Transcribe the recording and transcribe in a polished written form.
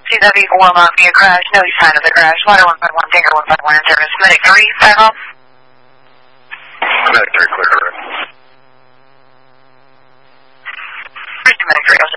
CW will not be a crash. No sign of the crash. Water 151, Tanker 151 in service. Medic 3, 5 off. Medic 3, clear. Medic 3,